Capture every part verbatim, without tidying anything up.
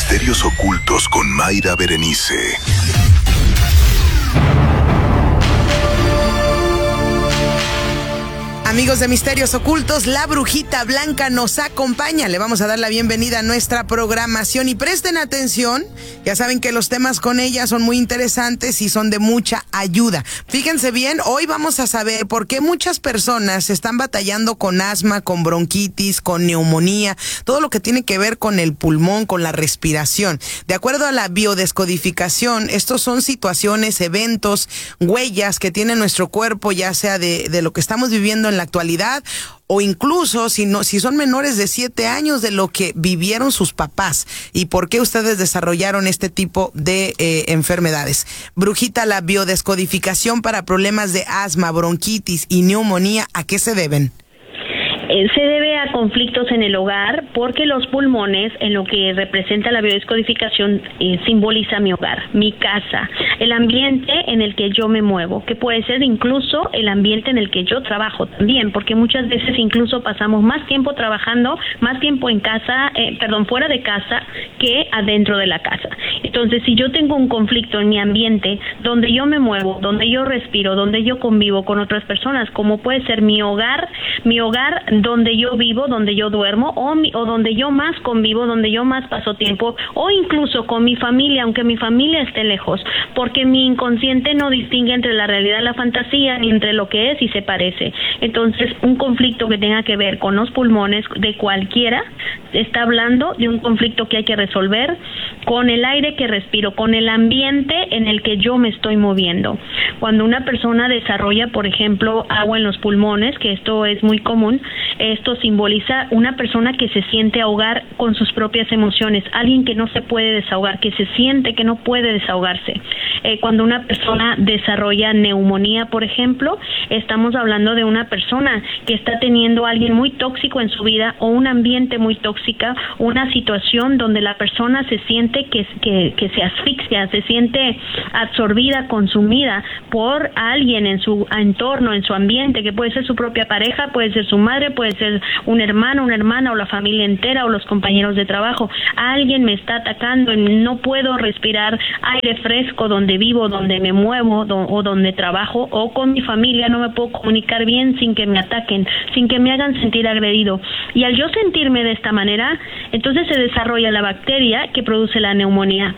Misterios ocultos con Mayra Berenice. Amigos de Misterios Ocultos, la Brujita Blanca nos acompaña. Le vamos a dar la bienvenida a nuestra programación y presten atención. Ya saben que los temas con ella son muy interesantes y son de mucha ayuda. Fíjense bien, hoy vamos a saber por qué muchas personas están batallando con asma, con bronquitis, con neumonía, todo lo que tiene que ver con el pulmón, con la respiración. De acuerdo a la biodescodificación, estos son situaciones, eventos, huellas que tiene nuestro cuerpo, ya sea de, de lo que estamos viviendo en la actualidad o incluso si no, si son menores de siete años de lo que vivieron sus papás y por qué ustedes desarrollaron este tipo de eh, enfermedades. Brujita, la biodescodificación para problemas de asma, bronquitis y neumonía, ¿a qué se deben? Eh, se debe a conflictos en el hogar porque los pulmones, en lo que representa la biodescodificación, eh, simboliza mi hogar, mi casa, el ambiente en el que yo me muevo, que puede ser incluso el ambiente en el que yo trabajo también, porque muchas veces incluso pasamos más tiempo trabajando, más tiempo en casa, eh, perdón, fuera de casa que adentro de la casa. Entonces, si yo tengo un conflicto en mi ambiente, donde yo me muevo, donde yo respiro, donde yo convivo con otras personas, como puede ser mi hogar, mi hogar donde yo vivo, donde yo duermo, o, mi, o donde yo más convivo, donde yo más paso tiempo, o incluso con mi familia, aunque mi familia esté lejos, porque mi inconsciente no distingue entre la realidad y la fantasía, ni entre lo que es y se parece. Entonces, un conflicto que tenga que ver con los pulmones de cualquiera, está hablando de un conflicto que hay que resolver con el aire que respiro, con el ambiente en el que yo me estoy moviendo. Cuando una persona desarrolla, por ejemplo, agua en los pulmones, que esto es muy común, esto simboliza una persona que se siente ahogar con sus propias emociones, alguien que no se puede desahogar, que se siente que no puede desahogarse. Eh, cuando una persona desarrolla neumonía, por ejemplo, estamos hablando de una persona que está teniendo a alguien muy tóxico en su vida o un ambiente muy tóxico, una situación donde la persona se siente que, que, que se asfixia, se siente absorbida, consumida por alguien en su entorno, en su ambiente, que puede ser su propia pareja, puede ser su madre, puede ser un hermano, una hermana o la familia entera o los compañeros de trabajo. Alguien me está atacando y no puedo respirar aire fresco donde vivo, donde me muevo do, o donde trabajo, o con mi familia no me puedo comunicar bien sin que me ataquen, sin que me hagan sentir agredido. Y al yo sentirme de esta manera, entonces se desarrolla la bacteria que produce la neumonía.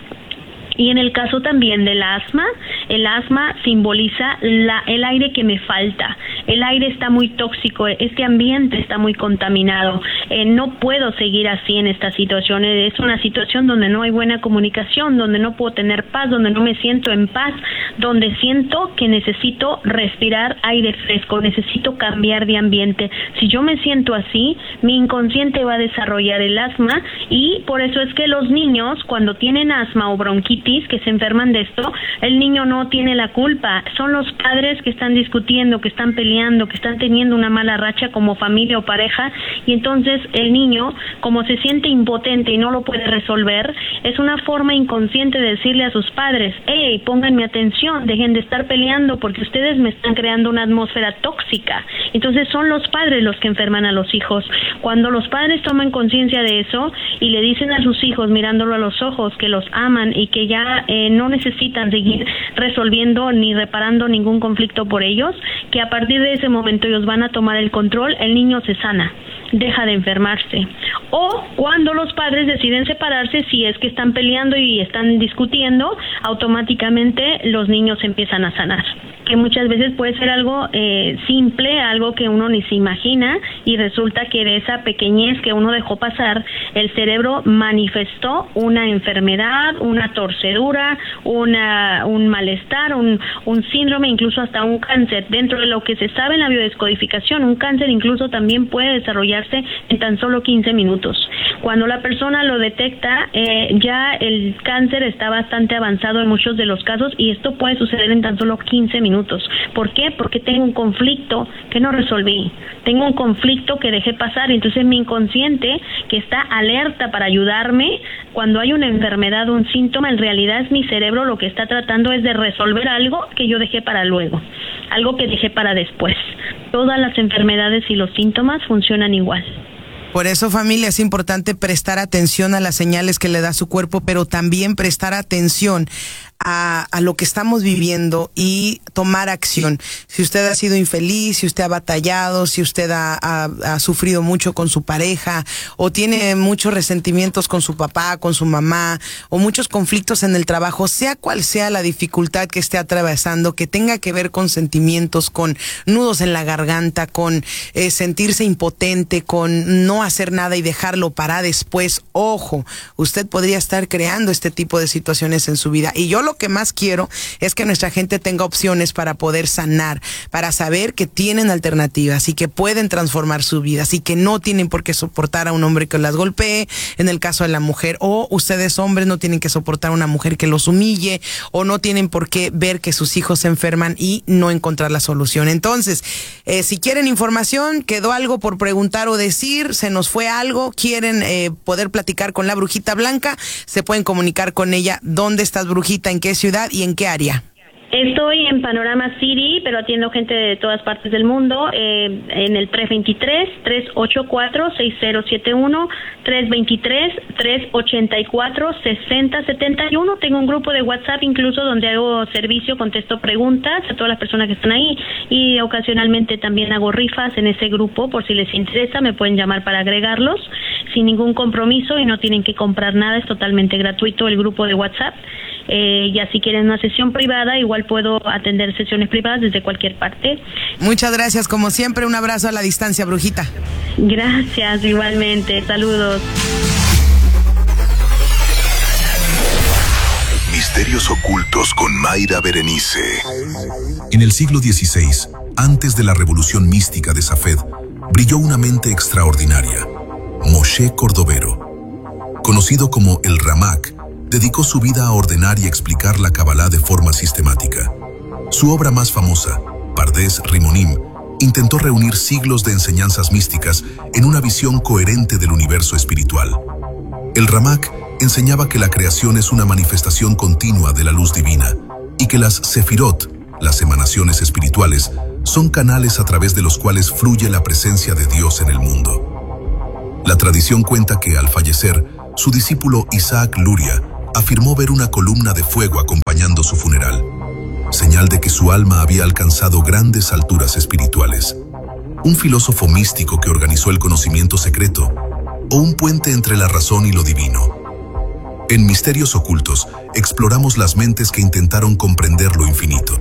Y en el caso también del asma, el asma simboliza la, el aire que me falta. El aire está muy tóxico, este ambiente está muy contaminado. Eh, no puedo seguir así en esta situación. Es una situación donde no hay buena comunicación, donde no puedo tener paz, donde no me siento en paz, donde siento que necesito respirar aire fresco, necesito cambiar de ambiente. Si yo me siento así, mi inconsciente va a desarrollar el asma y por eso es que los niños, cuando tienen asma o bronquitis, que se enferman de esto, el niño no tiene la culpa, son los padres que están discutiendo, que están peleando, que están teniendo una mala racha como familia o pareja, y entonces el niño, como se siente impotente y no lo puede resolver, es una forma inconsciente de decirle a sus padres: hey, pónganme atención, dejen de estar peleando porque ustedes me están creando una atmósfera tóxica. Entonces son los padres los que enferman a los hijos. Cuando los padres toman conciencia de eso y le dicen a sus hijos, mirándolo a los ojos, que los aman y que ya Eh, no necesitan seguir resolviendo ni reparando ningún conflicto por ellos, que a partir de ese momento ellos van a tomar el control, el niño se sana, deja de enfermarse. O cuando los padres deciden separarse, si es que están peleando y están discutiendo, automáticamente los niños empiezan a sanar, que muchas veces puede ser algo eh, simple, algo que uno ni se imagina, y resulta que de esa pequeñez que uno dejó pasar, el cerebro manifestó una enfermedad, una torcedura, una, un malestar, un, un síndrome, incluso hasta un cáncer. Dentro de lo que se sabe en la biodescodificación, un cáncer incluso también puede desarrollarse en tan solo quince minutos. Cuando la persona lo detecta, eh, ya el cáncer está bastante avanzado en muchos de los casos, y esto puede suceder en tan solo quince minutos. ¿Por qué? Porque tengo un conflicto que no resolví, tengo un conflicto que dejé pasar, y entonces mi inconsciente, que está alerta para ayudarme, cuando hay una enfermedad, un síntoma, en realidad es mi cerebro lo que está tratando es de resolver algo que yo dejé para luego, algo que dejé para después. Todas las enfermedades y los síntomas funcionan igual. Por eso, familia, es importante prestar atención a las señales que le da su cuerpo, pero también prestar atención a, a lo que estamos viviendo y tomar acción. Si usted ha sido infeliz, si usted ha batallado, si usted ha, ha, ha sufrido mucho con su pareja, o tiene muchos resentimientos con su papá, con su mamá, o muchos conflictos en el trabajo, sea cual sea la dificultad que esté atravesando, que tenga que ver con sentimientos, con nudos en la garganta, con eh, sentirse impotente, con no hacer nada y dejarlo para después, ojo, usted podría estar creando este tipo de situaciones en su vida. Y yo lo que más quiero es que nuestra gente tenga opciones para poder sanar, para saber que tienen alternativas y que pueden transformar su vida, así que no tienen por qué soportar a un hombre que las golpee, en el caso de la mujer, o ustedes hombres no tienen que soportar a una mujer que los humille, o no tienen por qué ver que sus hijos se enferman y no encontrar la solución. Entonces, eh, si quieren información, quedó algo por preguntar o decir, se nos fue algo, quieren eh, poder platicar con la Brujita Blanca, se pueden comunicar con ella. ¿Dónde estás, Brujita? ¿En qué ciudad y en qué área? Estoy en Panorama City, pero atiendo gente de todas partes del mundo, eh, en el tres veintitrés, tres ochenta y cuatro, sesenta setenta y uno, tres veintitrés, tres ochenta y cuatro, sesenta setenta y uno. Tengo un grupo de WhatsApp incluso donde hago servicio, contesto preguntas a todas las personas que están ahí, y ocasionalmente también hago rifas en ese grupo. Por si les interesa, me pueden llamar para agregarlos sin ningún compromiso y no tienen que comprar nada, es totalmente gratuito el grupo de WhatsApp. Eh, ya si quieren una sesión privada, igual puedo atender sesiones privadas desde cualquier parte. Muchas gracias, como siempre, un abrazo a la distancia, Brujita. Gracias, igualmente, saludos. Misterios ocultos con Mayra Berenice. En el siglo dieciséis, antes de la revolución mística de Safed, brilló una mente extraordinaria, Moshe Cordovero. Conocido como el Ramak, dedicó su vida a ordenar y explicar la Kabbalah de forma sistemática. Su obra más famosa, Pardes Rimonim, intentó reunir siglos de enseñanzas místicas en una visión coherente del universo espiritual. El Ramak enseñaba que la creación es una manifestación continua de la luz divina y que las Sefirot, las emanaciones espirituales, son canales a través de los cuales fluye la presencia de Dios en el mundo. La tradición cuenta que, al fallecer, su discípulo Isaac Luria afirmó ver una columna de fuego acompañando su funeral, señal de que su alma había alcanzado grandes alturas espirituales. Un filósofo místico que organizó el conocimiento secreto, o un puente entre la razón y lo divino. En Misterios Ocultos, exploramos las mentes que intentaron comprender lo infinito.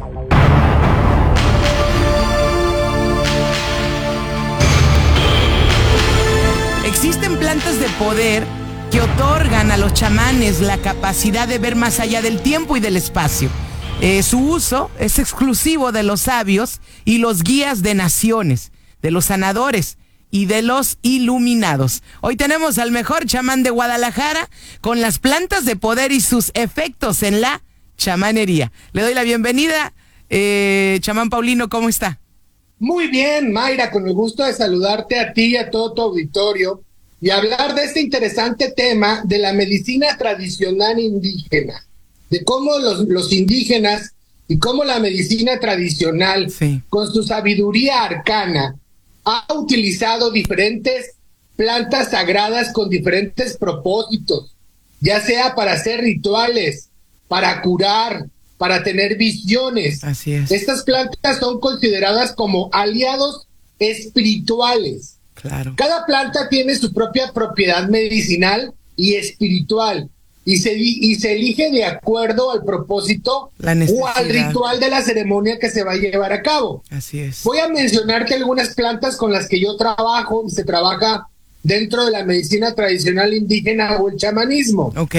Existen plantas de poder que otorgan a los chamanes la capacidad de ver más allá del tiempo y del espacio. Eh, su uso es exclusivo de los sabios y los guías de naciones, de los sanadores y de los iluminados. Hoy tenemos al mejor chamán de Guadalajara con las plantas de poder y sus efectos en la chamanería. Le doy la bienvenida, eh, chamán Paulino, ¿cómo está? Muy bien, Mayra, con el gusto de saludarte a ti y a todo tu auditorio y hablar de este interesante tema de la medicina tradicional indígena, de cómo los, los indígenas y cómo la medicina tradicional, sí, con su sabiduría arcana, ha utilizado diferentes plantas sagradas con diferentes propósitos, ya sea para hacer rituales, para curar, para tener visiones. Así es. Estas plantas son consideradas como aliados espirituales. Claro. Cada planta tiene su propia propiedad medicinal y espiritual y se, y se elige de acuerdo al propósito o al ritual de la ceremonia que se va a llevar a cabo. Así es. Voy a mencionarte algunas plantas con las que yo trabajo y se trabaja dentro de la medicina tradicional indígena o el chamanismo. Ok.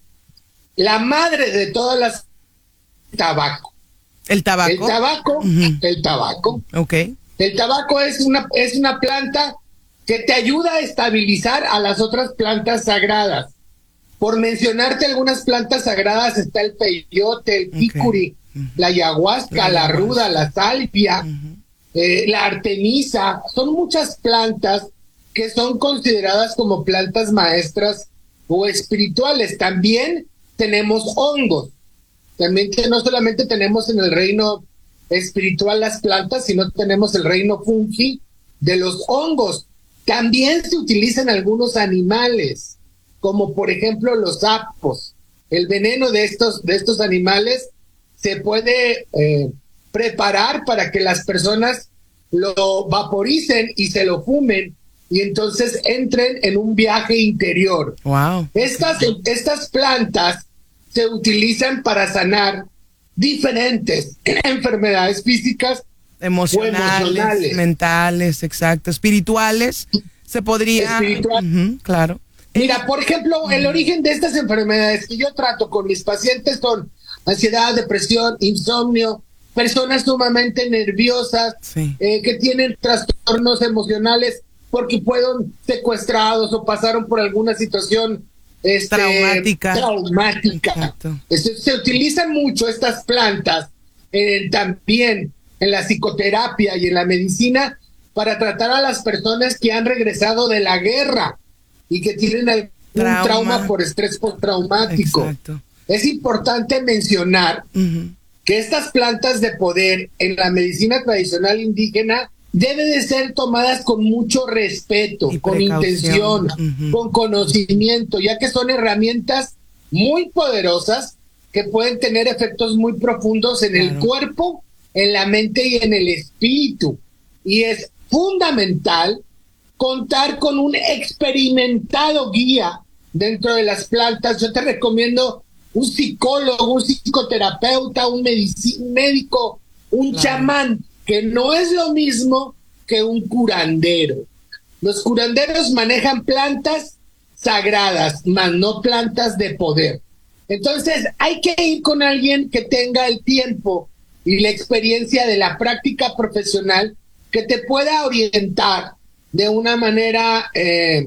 La madre de todas las... tabaco. ¿El tabaco? El tabaco, uh-huh. el tabaco. Ok. El tabaco es una, es una planta que te ayuda a estabilizar a las otras plantas sagradas. Por mencionarte algunas plantas sagradas está el peyote, el picuri, okay. uh-huh. la ayahuasca, la, la ruda, la salvia, uh-huh. eh, la artemisa. Son muchas plantas que son consideradas como plantas maestras o espirituales. También tenemos hongos. También que no solamente tenemos en el reino espiritual las plantas, sino tenemos el reino fungi de los hongos. También se utilizan algunos animales, como por ejemplo los sapos. El veneno de estos, de estos animales se puede eh, preparar para que las personas lo vaporicen y se lo fumen y entonces entren en un viaje interior. Wow. Estas, estas plantas se utilizan para sanar diferentes enfermedades físicas, emocionales, emocionales. mentales, exacto, espirituales, se podría... Espiritual. Uh-huh, claro. Mira, por ejemplo, el origen de estas enfermedades que yo trato con mis pacientes son ansiedad, depresión, insomnio, personas sumamente nerviosas, sí. eh, que tienen trastornos emocionales porque fueron secuestrados o pasaron por alguna situación este, traumática. traumática. Se, se utilizan mucho estas plantas eh, también en la psicoterapia y en la medicina para tratar a las personas que han regresado de la guerra y que tienen algún trauma, trauma por estrés postraumático. Exacto. Es importante mencionar uh-huh. que estas plantas de poder en la medicina tradicional indígena deben de ser tomadas con mucho respeto, y con precaución. intención, uh-huh. con conocimiento, ya que son herramientas muy poderosas que pueden tener efectos muy profundos en claro. el cuerpo, en la mente y en el espíritu. Y es fundamental contar con un experimentado guía dentro de las plantas. Yo te recomiendo un psicólogo, un psicoterapeuta, un, medici- un médico, un claro. chamán, que no es lo mismo que un curandero. Los curanderos manejan plantas sagradas, mas no plantas de poder. Entonces hay que ir con alguien que tenga el tiempo y la experiencia de la práctica profesional que te pueda orientar de una manera eh,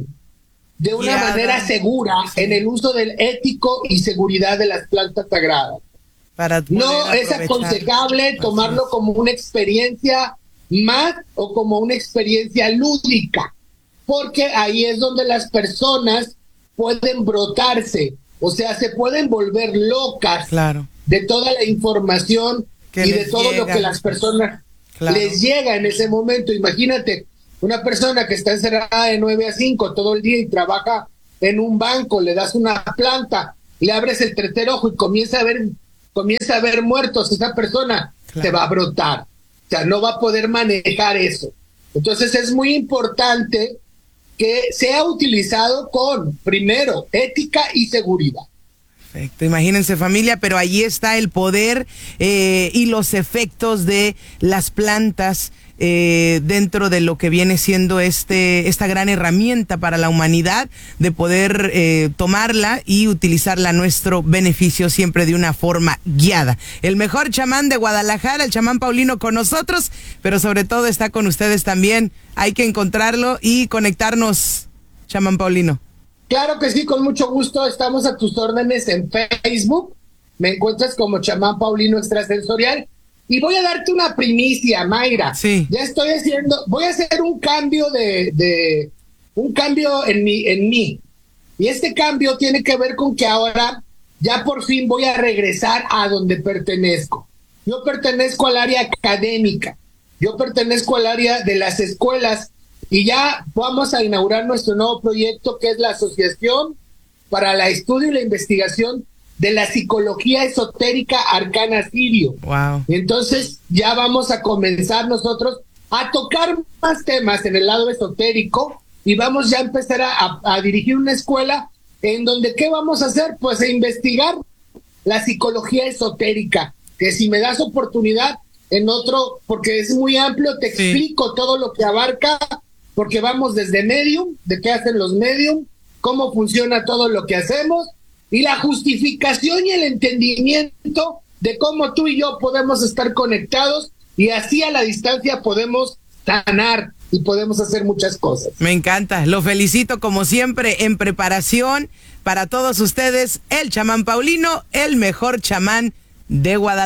de una Guiada. manera segura sí. en el uso del ético y seguridad de las plantas sagradas. Para no es aconsejable tomarlo como una experiencia más o como una experiencia lúdica, porque ahí es donde las personas pueden brotarse, o sea, se pueden volver locas claro. de toda la información que y de todo llega. lo que las personas claro. les llega en ese momento. Imagínate, una persona que está encerrada de nueve a cinco todo el día y trabaja en un banco, le das una planta, le abres el tercer ojo y comienza a ver, comienza a ver muertos, esa persona claro. se va a brotar. O sea, no va a poder manejar eso. Entonces es muy importante que sea utilizado con, primero, ética y seguridad. Perfecto, imagínense familia, pero allí está el poder eh, y los efectos de las plantas eh, dentro de lo que viene siendo este esta gran herramienta para la humanidad de poder eh, tomarla y utilizarla a nuestro beneficio siempre de una forma guiada. El mejor chamán de Guadalajara, el chamán Paulino con nosotros, pero sobre todo está con ustedes también. Hay que encontrarlo y conectarnos, chamán Paulino. Claro que sí, con mucho gusto. Estamos a tus órdenes en Facebook. Me encuentras como chamán Paulino Extrasensorial. Y voy a darte una primicia, Mayra. Sí. Ya estoy haciendo, voy a hacer un cambio de, de un cambio en mí, en mí. Y este cambio tiene que ver con que ahora ya por fin voy a regresar a donde pertenezco. Yo pertenezco al área académica. Yo pertenezco al área de las escuelas. Y ya vamos a inaugurar nuestro nuevo proyecto, que es la Asociación para el Estudio y la Investigación de la Psicología Esotérica Arcana Sirio. Wow. Entonces ya vamos a comenzar nosotros a tocar más temas en el lado esotérico y vamos ya a empezar a, a, a dirigir una escuela en donde ¿qué vamos a hacer? Pues a investigar la psicología esotérica, que si me das oportunidad en otro, porque es muy amplio, te sí. explico todo lo que abarca, porque vamos desde medium, de qué hacen los medium, cómo funciona todo lo que hacemos, y la justificación y el entendimiento de cómo tú y yo podemos estar conectados y así a la distancia podemos sanar y podemos hacer muchas cosas. Me encanta, lo felicito como siempre en preparación para todos ustedes, el chamán Paulino, el mejor chamán de Guadalajara.